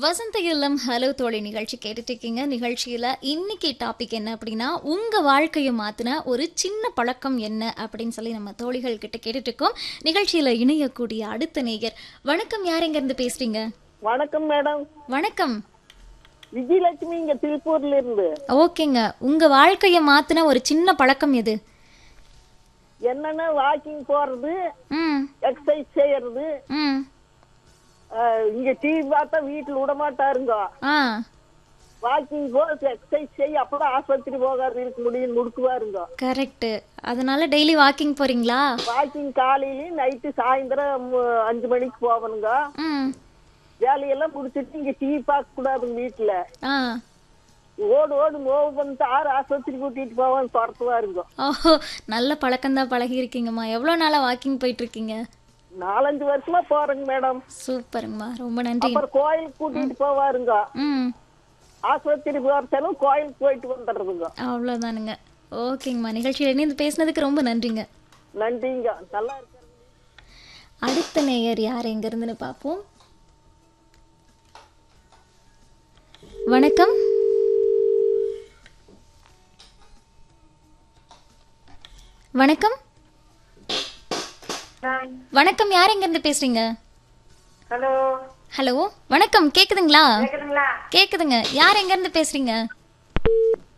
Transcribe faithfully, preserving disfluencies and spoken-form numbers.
வசந்த இல்லம் ஹலோ தோழி நிகழ்ச்சி கேட்டுட்டு இருக்கீங்க. நிகழ்ச்சியில் இன்னைக்கு டாபிக் என்ன அப்படின்னா, உங்கள் வாழ்க்கையை மாற்றின ஒரு சின்ன பழக்கம் என்ன அப்படின்னு சொல்லி நம்ம தோழிகள் கிட்ட கேட்டுட்டு இருக்கோம். நிகழ்ச்சியில் இணையக்கூடிய அடுத்த நேயர், வணக்கம். யார் எங்கேருந்து பேசுறீங்க? வணக்கம் மேடம். வணக்கம். விஜயலட்சுமி இங்க திருப்பூர்ல இருந்து. ஓகேங்க, உங்கள் வாழ்க்கையை மாற்றின ஒரு சின்ன பழக்கம் எது? என்னன்னா வாக்கிங் போறது, ம் எக்ஸசைஸ் செய்யறது. ம் அஹ், இங்க டிவி பார்த்தா வீட்டுல விட மாட்டாருங்க. ஆ வாக்கிங் போ, எக்ஸசைஸ் செய்ய, அப்பதான் ஆஸ்பத்திரி போகாது இருக்க முடியும் முடுக்குவாருங்க. கரெக்டு. அதனால டெய்லி வாக்கிங் போறீங்களா? வாக்கிங் காலையிலயும் நைட்டு சாயந்தரம் மு- அஞ்சு மணிக்கு போகணுங்க. ம் வேலையெல்லாம் முடிச்சிட்டு இங்க டிவி பார்க்க கூடாதுங்க வீட்டுல. ஆ ஓடு ஓடு மூவ் பண்ணிட்டு ஆறு ஆஸ்பத்திரி கூட்டிட்டு போவான்னு துரத்துவாருங்க. ஓஹோ, நல்ல பழக்கம்தான் பழகி இருக்கீங்கம்மா. எவ்வளோ நாளாக வாக்கிங் போயிட்டு இருக்கீங்க? நாலஞ்சு வருஷமா போறேங்க மேடம். சூப்பருங்கம்மா, ரொம்ப நன்றி. அப்புறம் கோயிலுக்கு கூட்டிட்டு போவாருங்க. ம் ஆஸ்பத்திரி போறதாலும் கோயிலுக்கு போயிட்டு வந்துடுறதுங்க. அவ்வளோதானுங்க. ஓகேங்கம்மா, நிகழ்ச்சியில் இணைந்து பேசினதுக்கு ரொம்ப நன்றிங்க. நன்றிங்க. நல்லா இருக்க. அடுத்த நேயர் யார் எங்கேருந்துன்னு பார்ப்போம். வணக்கம். வணக்கம். வணக்கம். யார் எங்கேருந்து பேசுறீங்க? ஹலோ ஹலோ, வணக்கம். கேக்குதுங்களா? கேக்குதுங்களா? கேக்குதுங்க. யார் எங்கேருந்து பேசுறீங்க?